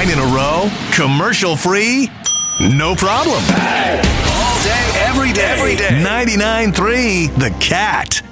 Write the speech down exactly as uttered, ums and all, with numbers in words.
nine in a row, commercial free, no problem. All day, every day. Every day. ninety-nine point three The Cat.